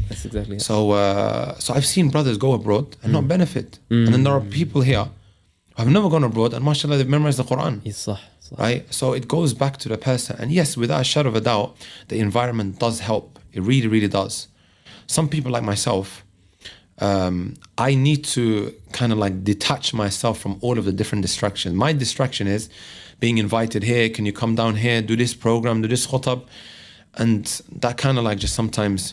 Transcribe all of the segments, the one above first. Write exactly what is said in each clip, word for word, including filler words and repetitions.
That's exactly it. So, uh, so I've seen brothers go abroad and Mm. not benefit. Mm. And then there are people here who have never gone abroad and mashallah, they've memorized the Quran. Yes, صح, صح. Right? So it goes back to the person. And yes, without a shadow of a doubt, the environment does help. It really, really does. Some people like myself, um, I need to kind of like detach myself from all of the different distractions. My distraction is being invited here. Can you come down here, do this program, do this khutab? And that kind of like just sometimes,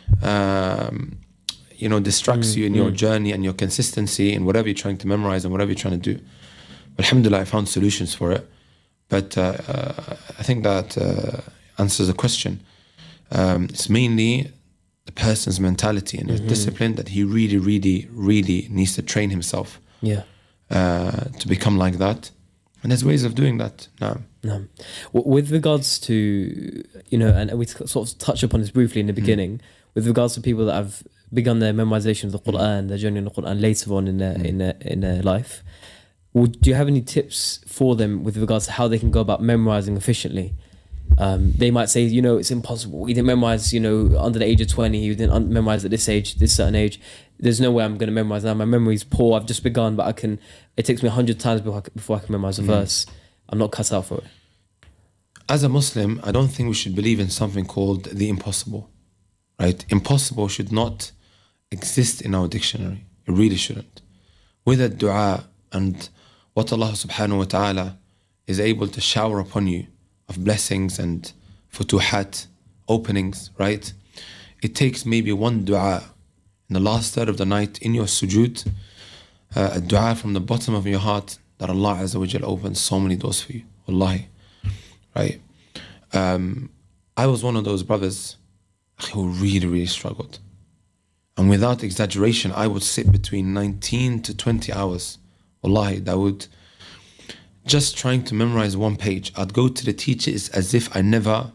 um, you know, distracts Mm, you in your mm. journey and your consistency in whatever you're trying to memorize and whatever you're trying to do. Alhamdulillah, I found solutions for it. But uh, uh, I think that uh, answers the question. Um, it's mainly the person's mentality and his Mhm. discipline that he really, really, really needs to train himself Yeah. uh, to become like that. And there's ways of doing that. No. No. W- With regards to, you know, and we sort of touched upon this briefly in the beginning, with regards to people that have begun their memorization of the Quran, their journey in the Quran later on in their, in their, in their life, would, do you have any tips for them with regards to how they can go about memorizing efficiently? Um, they might say, you know, it's impossible. We didn't memorize, you know, under the age of twenty. You didn't un- memorize at this age, this certain age. There's no way I'm going to memorize now. My memory's poor. I've just begun, but I can. It takes me a hundred times before I, can, before I can memorize a verse. I'm not cut out for it. As a Muslim, I don't think we should believe in something called the impossible. Right? Impossible should not exist in our dictionary. It really shouldn't. With a dua and what Allah subhanahu wa ta'ala is able to shower upon you of blessings and futuhat, openings, right? It takes maybe one dua in the last third of the night in your sujood, uh, a dua from the bottom of your heart that Allah Azza wa Jal opens so many doors for you. Wallahi. Right? Um, I was one of those brothers who really, really struggled. And without exaggeration, I would sit between nineteen to twenty hours. Wallahi, that would just trying to memorize one page. I'd go to the teachers as if I never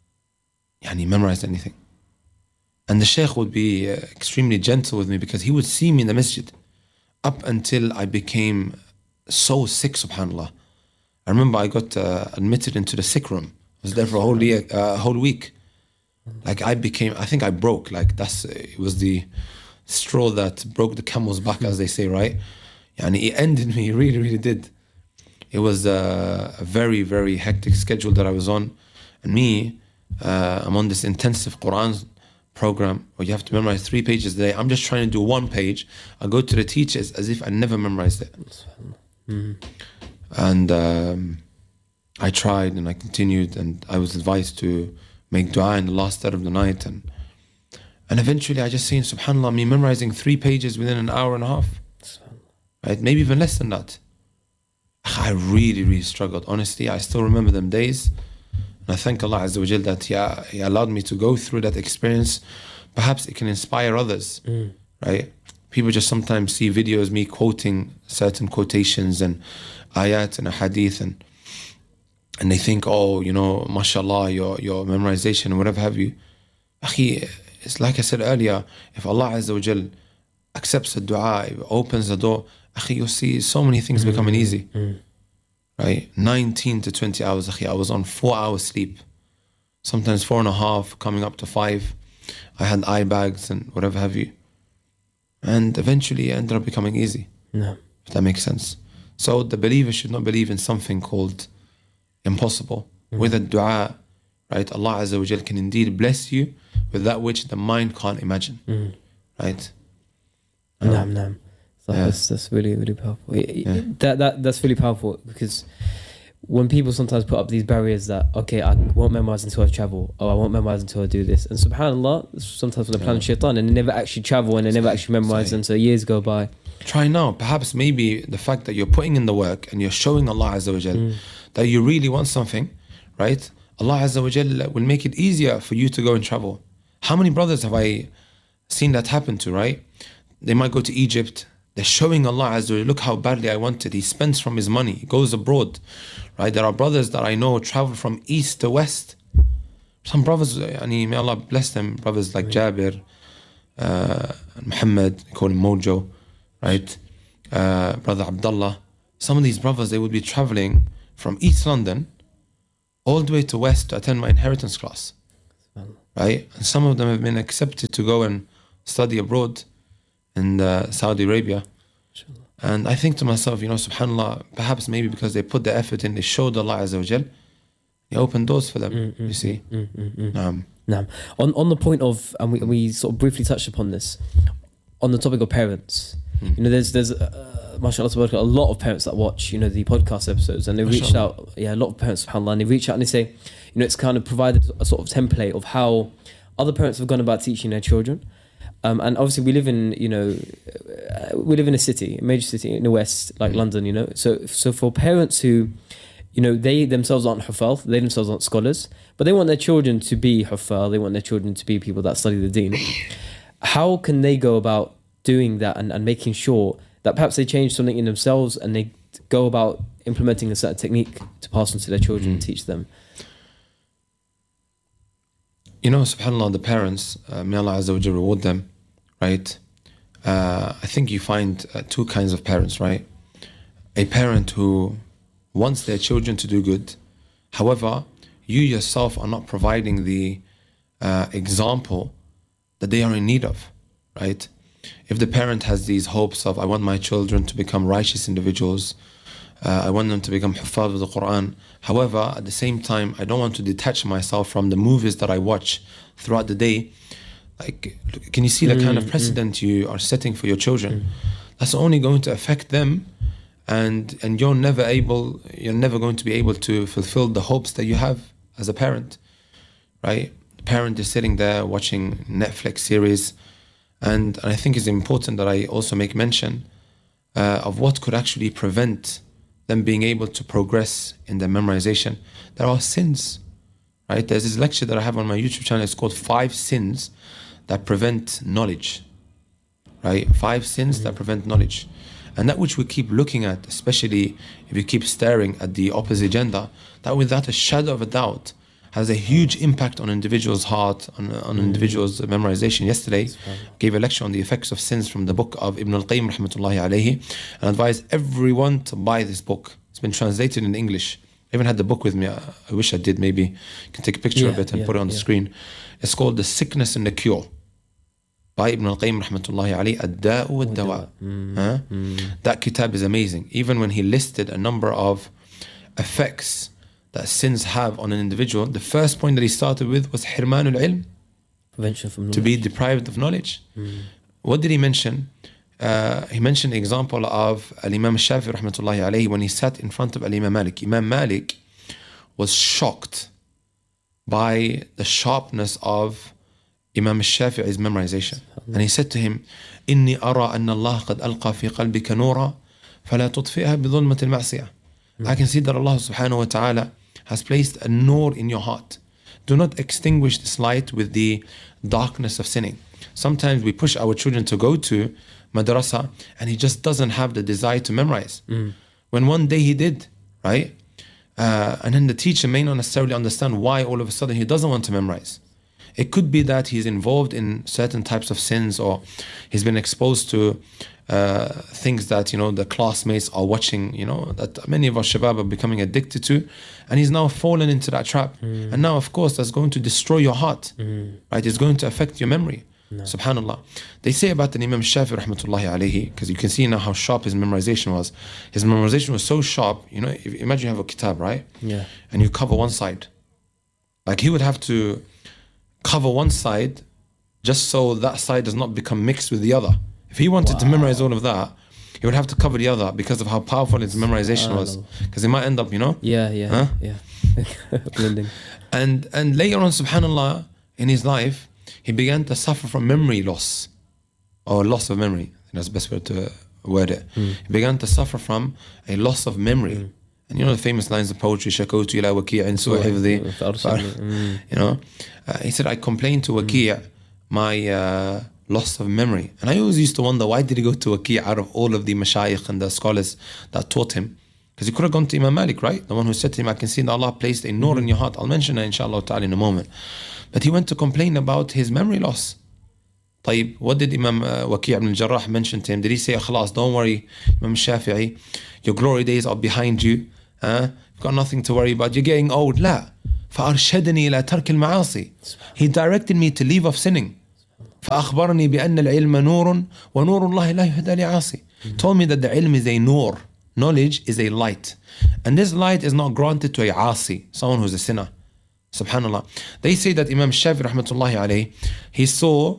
yani, memorized anything. And the Shaykh would be uh, extremely gentle with me because he would see me in the masjid up until I became so sick, subhanAllah. I remember I got uh, admitted into the sick room. I was there for a whole, year, uh, whole week. Like I became, I think I broke. Like that's, it was the straw that broke the camel's back, as they say, right? And it ended me, it really, really did. It was a, a very, very hectic schedule that I was on. And me, uh, I'm on this intensive Quran program where you have to memorize three pages a day. I'm just trying to do one page. I go to the teachers as if I never memorized it. Mm-hmm. And um, I tried and I continued and I was advised to make dua in the last third of the night. And and eventually I just seen, subhanAllah, me memorizing three pages within an hour and a half. Right? Maybe even less than that. I really, really struggled. Honestly, I still remember them days. And I thank Allah Azza wa Jal that he, he allowed me to go through that experience. Perhaps it can inspire others, Mm. right? People just sometimes see videos, me quoting certain quotations and ayat and a hadith, and and they think, oh, you know, mashallah, your, your memorization and whatever have you. Akhi, it's like I said earlier, if Allah Azza wa Jal accepts the dua, opens the door, akhi, you'll see so many things Mm. becoming easy. Mm. Right? nineteen to twenty hours, akhi. I was on four hours sleep. Sometimes four and a half, coming up to five. I had eye bags and whatever have you. And eventually it ended up becoming easy. No. If that makes sense. So the believer should not believe in something called impossible. Mm. With a dua, right? Allah Azza wa Jal can indeed bless you with that which the mind can't imagine. Mm. Right? No, no. So Yeah. that's that's really, really powerful. Yeah. That that that's really powerful because when people sometimes put up these barriers that, okay, I won't memorize until I travel, or I won't memorize until I do this, and subhanallah, sometimes when they're planning shaitan and they never actually travel and they never actually memorize, and so years go by. Try now. Perhaps maybe the fact that you're putting in the work and you're showing Allah Azza wa Jal Mm. that you really want something, right? Allah Azza wa Jal will make it easier for you to go and travel. How many brothers have I seen that happen to, right? They might go to Egypt. They're showing Allah Azza wa Jal, look how badly I want it. He spends from his money. He goes abroad, right? There are brothers that I know travel from east to west. Some brothers, yani, may Allah bless them, brothers like Jabir, uh, Muhammad, they call him Mojo, right? Uh, brother Abdullah. Some of these brothers, they would be traveling from East London all the way to West to attend my inheritance class. right? And some of them have been accepted to go and study abroad in uh, Saudi Arabia. And I think to myself, you know, subhanAllah, perhaps maybe because they put the effort in, they showed Allah Azza wa Jal, He opened doors for them, mm, mm, you see. Mm, mm, mm. Um, Now, on, on the point of, and we, we sort of briefly touched upon this, on the topic of parents, Mm. you know, there's, there's uh, mashallah, tabarakallah, a lot of parents that watch, you know, the podcast episodes, and they reached Mashallah. out, yeah, a lot of parents, subhanAllah, and they reach out and they say, you know, it's kind of provided a sort of template of how other parents have gone about teaching their children. Um, and obviously we live in, you know, uh, we live in a city, a major city in the West, like Mm. London, you know. So so for parents who, you know, they themselves aren't huffaz, they themselves aren't scholars, but they want their children to be huffaz, they want their children to be people that study the deen. How can they go about doing that and, and making sure that perhaps they change something in themselves and they go about implementing a certain technique to pass on to their children and teach them? You know, subhanAllah, the parents, uh, may Allah Azza wa Jal reward them, right? Uh, I think you find uh, two kinds of parents, right? A parent who wants their children to do good. However, you yourself are not providing the uh, example that they are in need of, right? If the parent has these hopes of, I want my children to become righteous individuals, Uh, I want them to become huffaz of the Quran. However, at the same time, I don't want to detach myself from the movies that I watch throughout the day. Like, can you see the kind of precedent you are setting for your children? That's only going to affect them, and and you're never able, you're never going to be able to fulfill the hopes that you have as a parent, right? The parent is sitting there watching Netflix series, and, and I think it's important that I also make mention uh, of what could actually prevent them being able to progress in their memorization. There are sins, right? There's this lecture that I have on my YouTube channel. It's called Five Sins That Prevent Knowledge, right? Five sins mm-hmm. that prevent knowledge. And that which we keep looking at, especially if you keep staring at the opposite gender, that without a shadow of a doubt has a huge impact on an individual's heart, on, on an individual's memorization. Yesterday, I gave a lecture on the effects of sins from the book of Ibn al-Qayyim rahmatullahi alayhi, and advise everyone to buy this book. It's been translated in English. I even had the book with me. I, I wish I did. Maybe you can take a picture yeah, of it and yeah, put it on yeah. the screen. It's called The Sickness and the Cure by Ibn al-Qayyim rahmatullahi alayhi, Ad-Da'u wad-Dawa. Mm, Huh? mm. That kitab is amazing. Even when he listed a number of effects that sins have on an individual, the first point that he started with was hirmanul ilm, Prevention from knowledge. to be deprived of knowledge. Mm. What did he mention? Uh, he mentioned the example of Al-Imam Shafi'i rahmatullahi alayhi when he sat in front of Al-Imam Malik. Imam Malik was shocked by the sharpness of Imam Shafi'i's memorization. And he said to him, إِنِّي أَرَى أَنَّ اللَّهَ قَدْ أَلْقَى فِي قَلْبِكَ نُورًا فَلَا تُطْفِئَهَا بِظُلْمَةِ الْمَعْصِيَةِ. I can see that Allah subhanahu wa ta'ala has placed a nur in your heart. Do not extinguish this light with the darkness of sinning. Sometimes we push our children to go to madrasa and he just doesn't have the desire to memorize. Mm. When one day he did, right? Uh, and then the teacher may not necessarily understand why all of a sudden he doesn't want to memorize. It could be that he's involved in certain types of sins, or he's been exposed to uh, things that, you know, the classmates are watching, you know, that many of our shabab are becoming addicted to, and he's now fallen into that trap. Mm. And now, of course, that's going to destroy your heart, Mm. right? It's going to affect your memory. No. Subhanallah. They say about the Imam Shafi'i rahmatullahi alayhi, because you can see now how sharp his memorization was. His memorization was so sharp, you know, if, imagine you have a kitab, right? Yeah. And you cover one side. Like he would have to cover one side just so that side does not become mixed with the other. If he wanted Wow. to memorize all of that, he would have to cover the other because of how powerful his memorization was. Because he might end up, you know. Yeah, yeah, Huh? yeah. Blending. And and later on, subhanallah, in his life, he began to suffer from memory loss, or loss of memory. I think that's the best way to word it. Mm. He began to suffer from a loss of memory. Mm. And you know the famous lines of poetry, شكوت إلى وكيع سوء حفظي. Mm. You know, uh, he said, I complained to Waki' my uh, loss of memory. And I always used to wonder, why did he go to Waki' out of all of the mashayikh and the scholars that taught him? Because he could have gone to Imam Malik, right? The one who said to him, I can see that Allah placed a nur in your heart. I'll mention that inshallah ta'ala in a moment. But he went to complain about his memory loss. طيب, what did Imam uh, Waki' ibn al-Jarrah mention to him? Did he say, خلاص, don't worry, Imam Shafi'i, your glory days are behind you. Huh? You've got nothing to worry about. You're getting old. La. فأرشدني إلى ترك المعاصي. He directed me to leave off sinning. فأخبرني بأن العلم نور ونور الله لا يهدى لعاصي. Told me that the ilm is a nur, knowledge is a light, and this light is not granted to a asi, someone who's a sinner. Subhanallah. They say that Imam Shafi rahmatullahi alayhi, he saw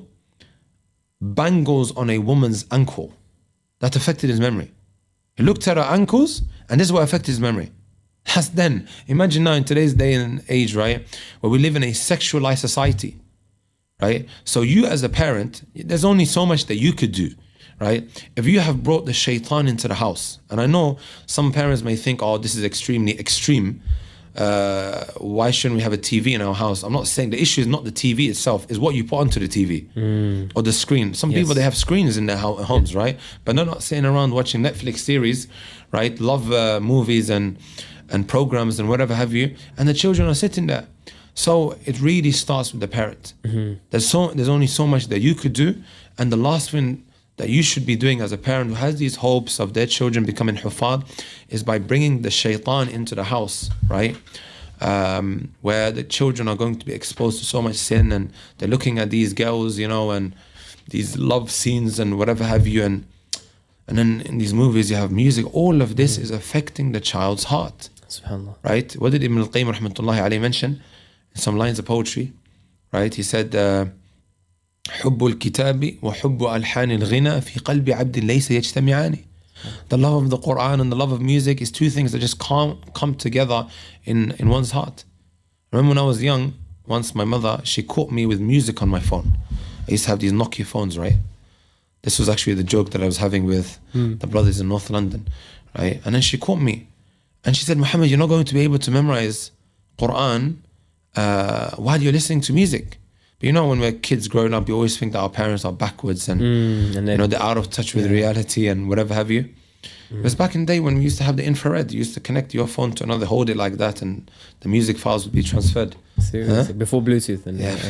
bangles on a woman's ankle that affected his memory. He looked at her ankles and this is what affected his memory. That's then. Imagine now in today's day and age, right, where we live in a sexualized society, right? So you as a parent, there's only so much that you could do, right? If you have brought the shaitan into the house, and I know some parents may think, oh, this is extremely extreme. Uh, why shouldn't we have a T V in our house? I'm not saying the issue is not the T V itself, is what you put onto the T V mm. or the screen. Some yes. people, they have screens in their ho- homes, right? But they're not sitting around watching Netflix series, right? Love uh, movies and and programs and whatever have you, and the children are sitting there. So it really starts with the parent. Mm-hmm. There's so there's only so much that you could do, and the last thing that you should be doing as a parent who has these hopes of their children becoming hufad is by bringing the shaitan into the house, right? Um, where the children are going to be exposed to so much sin, and they're looking at these girls, you know, and these love scenes and whatever have you, and and then in these movies you have music. All of this mm. is affecting the child's heart. SubhanAllah. Right? What did Ibn al-Qayyim rahmatullahi alayhi mention in some lines of poetry? Right? He said, uh, حب الكتاب وحب ألحان الغنى في قلب عبد ليس يجتمعان. The love of the Quran and the love of music is two things that just come, come together in, in one's heart. I remember when I was young, once my mother, she caught me with music on my phone. I used to have these Nokia phones, right? This was actually the joke that I was having with hmm. the brothers in North London, right? And then she caught me and she said, Muhammad, you're not going to be able to memorize Quran uh, while you're listening to music. But you know, when we're kids growing up, you always think that our parents are backwards and, mm, and then, you know, they're out of touch with yeah. reality and whatever have you. Mm. It was back in the day when we used to have the infrared. You used to connect your phone to another, hold it like that, and the music files would be transferred. Seriously? Huh? Before Bluetooth. And yeah.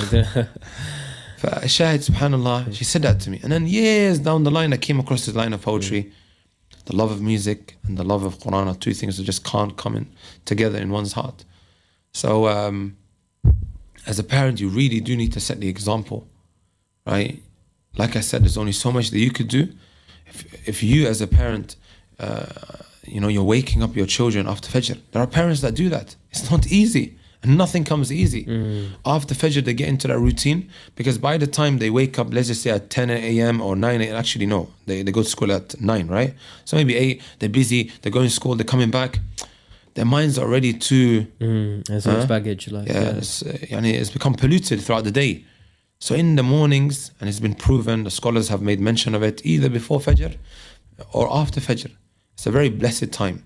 Shahid, subhanAllah, she said that to me. And then years down the line, I came across this line of poetry. Mm. The love of music and the love of Quran are two things that just can't come in together in one's heart. So, um, as a parent, you really do need to set the example, right? Like I said, there's only so much that you could do. If, if you as a parent, uh, you know, you're waking up your children after Fajr. There are parents that do that. It's not easy, and nothing comes easy. Mm. After Fajr, they get into that routine, because by the time they wake up, let's just say at ten a.m. or nine a.m. Actually, no, they, they go to school at nine, right? So maybe eight, they're busy, they're going to school, they're coming back. Their minds are already too... Mm, there's so much baggage. Like, yeah, yeah. It's, uh, it's become polluted throughout the day. So in the mornings, and it's been proven, the scholars have made mention of it, either before Fajr or after Fajr. It's a very blessed time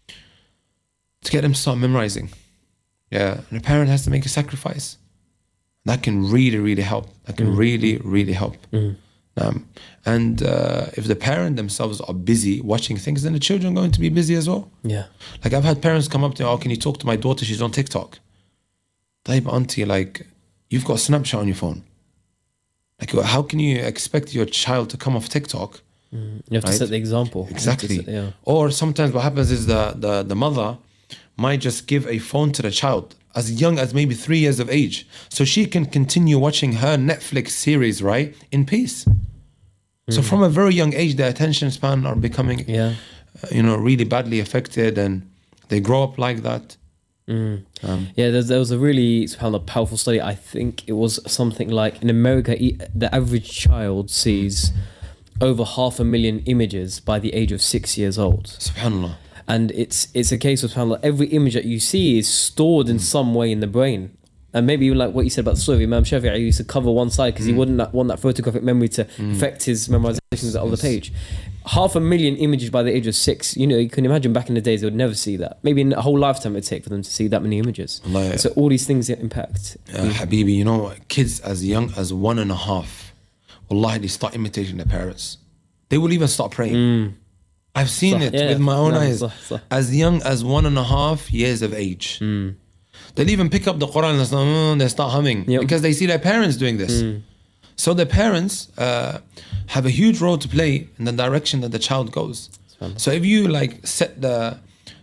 to get them to start memorizing. Yeah, and a parent has to make a sacrifice. That can really, really help. That can mm. really, really help. Mm. Um, and uh, if the parent themselves are busy watching things, then the children are going to be busy as well. Yeah. Like I've had parents come up to me, oh, can you talk to my daughter? She's on TikTok. Type, auntie, like, you've got Snapchat on your phone. Like, how can you expect your child to come off TikTok? Mm. You have right? to set the example. Exactly. Set, yeah. Or sometimes what happens is the, the, the mother might just give a phone to the child as young as maybe three years of age, so she can continue watching her Netflix series, right, in peace. Mm. So from a very young age, their attention span are becoming, yeah. uh, you know, really badly affected, and they grow up like that. Mm. Um, yeah, there, there was a really subhanAllah, powerful study. I think it was something like in America, the average child sees over half a million images by the age of six years old. SubhanAllah. And it's it's a case of subhanAllah, every image that you see is stored in mm. some way in the brain. And maybe even like what you said about the story, Imam Shafi'i used to cover one side because mm. he wouldn't want that photographic memory to mm. affect his memorizations of the page. Half a million images by the age of six. You know, you can imagine back in the days they would never see that. Maybe in a whole lifetime it'd take for them to see that many images. Allah, so all these things impact. Uh, Habibi, you know, kids as young as one and a half, wallahi, they start imitating their parents. They will even start praying. Mm. I've seen so, it yeah, with my own no, eyes. So, so. As young as one and a half years of age. Mm. They'll even pick up the Quran and start, mm, they start humming yep. because they see their parents doing this. Mm. So the parents uh, have a huge role to play in the direction that the child goes. So if you like set the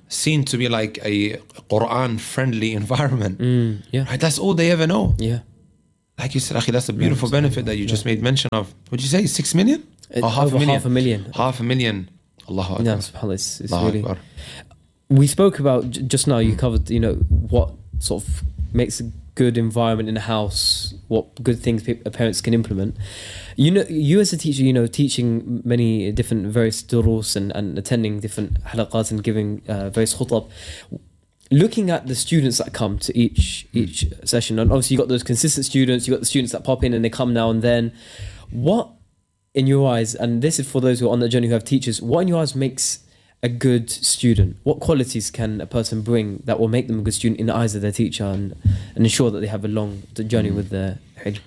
seen to be like a Quran-friendly environment. Mm, yeah. Right? That's all they ever know. Yeah. Like you said, Akhi, that's a beautiful Yeah, benefit that you just made mention of. Would you say six million? It- Or half over a million? half a million. Half a million. Allahu Akbar. Yeah, subhanAllah, it's, it's Allahu really. Akbar. We spoke about j- just now. You covered, you know, what sort of makes a good environment in a house, what good things pe- parents can implement. You know, you as a teacher, you know, teaching many different various durus and, and attending different halaqats and giving uh, various khutab. Looking at the students that come to each each session, and obviously you got those consistent students, you got the students that pop in and they come now and then. What, in your eyes, and this is for those who are on the journey who have teachers, what in your eyes makes a good student? What qualities can a person bring that will make them a good student in the eyes of their teacher and, and ensure that they have a long journey with their ilm?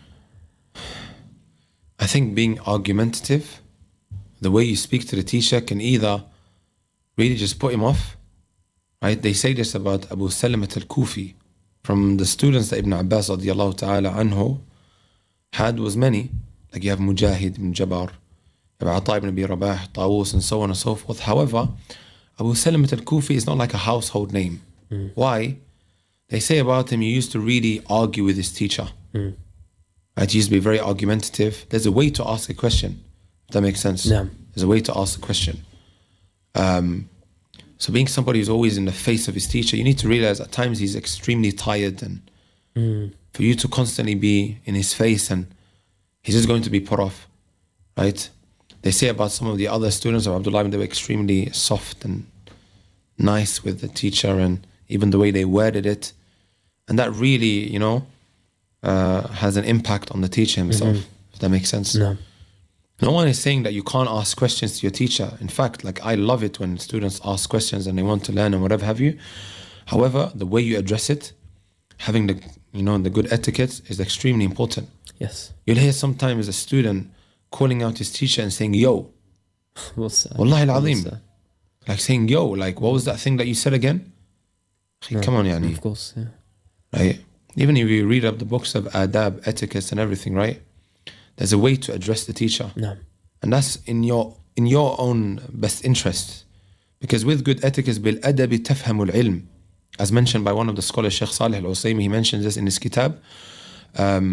I think being argumentative, the way you speak to the teacher can either really just put him off. Right? They say this about Abu Salamat al-Kufi. From the students that Ibn Abbas radiyallahu ta'ala anhu had was many. Like you have Mujahid ibn Jabbar, you have Ata ibn Abi Rabah, Tawus, and so on and so forth. However, Abu Salamat al-Kufi is not like a household name. Mm. Why? They say about him, he used to really argue with his teacher. Mm. Right? He used to be very argumentative. There's a way to ask a question. If that makes sense. Yeah. There's a way to ask a question. Um, So being somebody who's always in the face of his teacher, you need to realize at times he's extremely tired, and mm. for you to constantly be in his face, and he's just going to be put off, right? They say about some of the other students of Abdullah, they were extremely soft and nice with the teacher, and even the way they worded it. And that really, you know, uh, has an impact on the teacher himself, mm-hmm. if that makes sense. No. No one is saying that you can't ask questions to your teacher. In fact, like I love it when students ask questions and they want to learn and whatever have you. However, the way you address it, having the you know the good etiquette is extremely important. Yes. You'll hear sometimes a student calling out his teacher and saying "yo." What's that? Wallahi al-azim. Like saying "yo," like what was that thing that you said again? No, Come on, yani. Of course, yeah. Right? Even if you read up the books of adab, etiquette and everything, right? There's a way to address the teacher. No. And that's in your in your own best interest. Because with good etiquette, بِالْأَدَبِ تَفْهَمُ الْعِلْمِ, as mentioned by one of the scholars, Sheikh Salih al-Usaymi, he mentions this in his kitab. Um,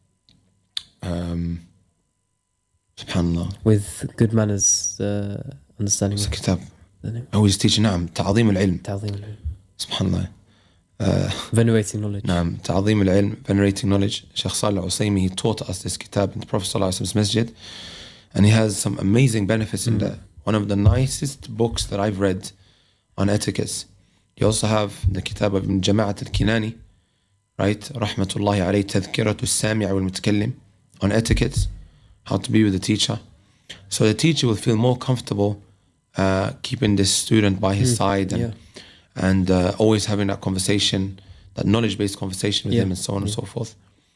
um, SubhanAllah. With good manners, uh, understanding. It's a kitab. The name. I always teach, نعم, تعظيم العلم. تعظيم العلم. SubhanAllah. Uh, Venerating knowledge. نعم, تعظيم العلم, venerating knowledge. Sheikh Salih al-Usaymi, he taught us this kitab in the Prophet Sallallahu Alaihi Wasallam's masjid. And he has some amazing benefits in mm. there. One of the nicest books that I've read on etiquette. You also have the kitab of Ibn Jama'at al-Kinani, right? Rahmatullahi alayhi, Tadhkiratu al-Sami' wal-Mutakallim, on etiquette, how to be with the teacher. So the teacher will feel more comfortable uh, keeping this student by his mm. side and, yeah. and uh, always having that conversation, that knowledge-based conversation with yeah. him and so on yeah. and so forth.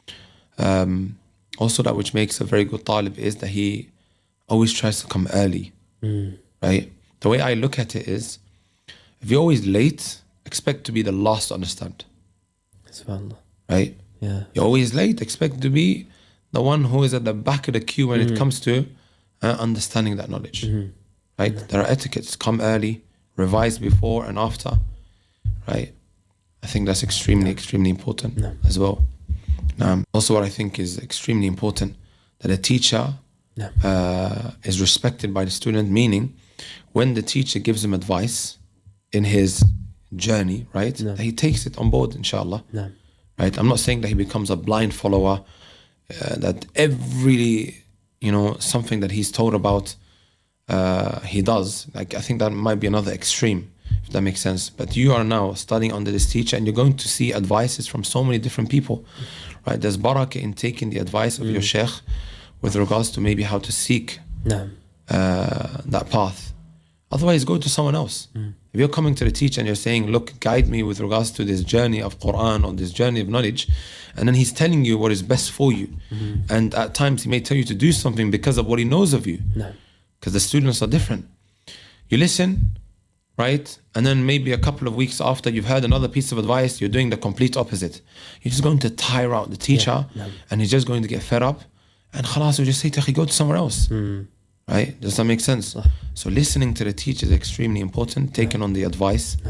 Um, also, that which makes a very good talib is that he always tries to come early, mm. right? The way I look at it is, if you're always late, expect to be the last to understand. SubhanAllah. Right? Yeah. You're always late, expect to be the one who is at the back of the queue when mm. it comes to uh, understanding that knowledge. Mm-hmm. Right? Mm-hmm. There are etiquettes. Come early, revise before and after. Right? I think that's extremely, no. extremely important no. as well. Um, also, what I think is extremely important, that a teacher no. uh, is respected by the student, meaning when the teacher gives him advice in his journey, right, no. that he takes it on board, inshallah. No. Right? I'm not saying that he becomes a blind follower, uh, that every, you know, something that he's told about, uh, he does. Like, I think that might be another extreme, if that makes sense. But you are now studying under this teacher and you're going to see advices from so many different people, right? There's barakah in taking the advice of mm. your sheikh with regards to maybe how to seek no. uh, that path. Otherwise, go to someone else. Mm. If you're coming to the teacher and you're saying, look, guide me with regards to this journey of Quran or this journey of knowledge, and then he's telling you what is best for you. Mm-hmm. And at times he may tell you to do something because of what he knows of you. No. Because the students are different. You listen, right? And then maybe a couple of weeks after you've heard another piece of advice, you're doing the complete opposite. You're just going to tire out the teacher yeah, no. and he's just going to get fed up. And khalas, you just say to him, go to somewhere else. Mm. Right? Does that make sense? No. So listening to the teacher is extremely important, taking no. on the advice. No.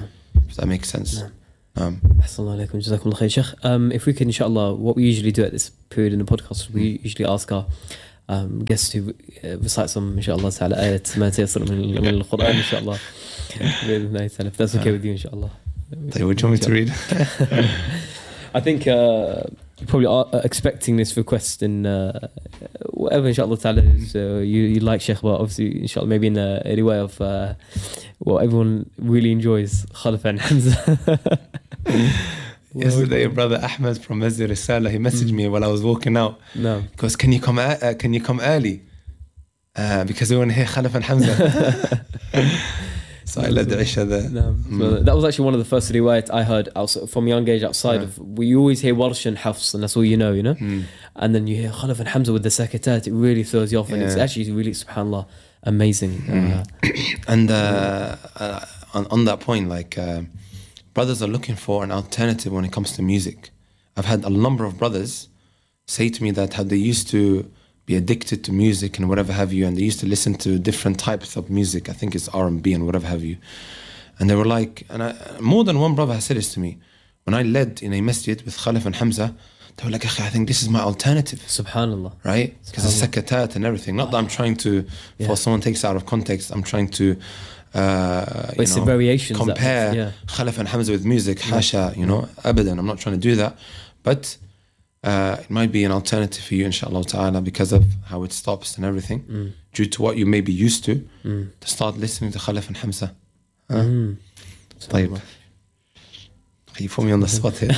If that makes sense. Um, Assalamu alaikum, jazakumullah khair, Sheikh. Um, if we can, inshallah, what we usually do at this period in the podcast, we usually ask our um, guests to uh, recite some, inshallah, ta'ala, ayat ma tayassara min min al-Quran, inshallah. If that's okay with you, inshallah. Tell you what you want me to read. I think uh, you probably are expecting this request in uh, whatever, inshallah ta'ala, is, uh, you, you like, Sheikh, but obviously, inshallah, maybe in a, a way of uh, what everyone really enjoys, Khalaf and Hamza. Yesterday, brother Ahmed from Masjid Risala, he messaged mm. me while I was walking out. No. Because can you come uh, can you come early? Uh, because we want to hear Khalaf and Hamza. So I led the Isha there. No. Mm. So that was actually one of the first riwayat I heard outside, from young age outside. Yeah. Of we always hear Warsh and Hafs, and that's all you know, you know. Mm. And then you hear Khalaf and Hamza with the sakatat. It really throws you off, yeah. And it's actually really, subhanallah, amazing. Mm. Uh, and uh, uh, on, on that point, like uh, brothers are looking for an alternative when it comes to music. I've had a number of brothers say to me that how they used to be addicted to music and whatever have you, and they used to listen to different types of music. I think it's R and B and whatever have you. And they were like, and I, more than one brother has said this to me. When I led in a masjid with Khalaf and Hamza, they were like, I think this is my alternative. Subhanallah. Right? Because it's sakatat and everything. Not that I'm trying to, yeah. for someone takes it out of context, I'm trying to uh, you it's know, a variation compare yeah. Khalaf and Hamza with music. Yeah. Hasha, you know, abadan. I'm not trying to do that. But Uh, it might be an alternative for you, inshallah ta'ala, because of how it stops and everything, mm. due to what you may be used to, mm. to start listening to Khalaf and Hamza. Huh? Mm. طيب. You put me on the spot here.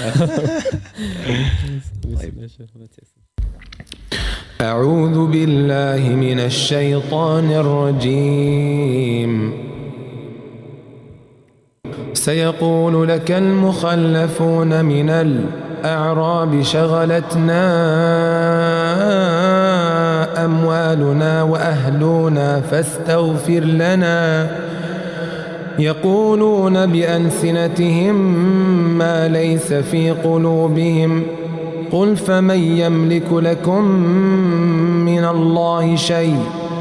أعوذ بالله من الشيطان الرجيم. سيقول لك المخلفون من الأعراب شغلتنا أموالنا وأهلنا فاستغفر لنا يقولون بألسنتهم ما ليس في قلوبهم قل فمن يملك لكم من الله شيء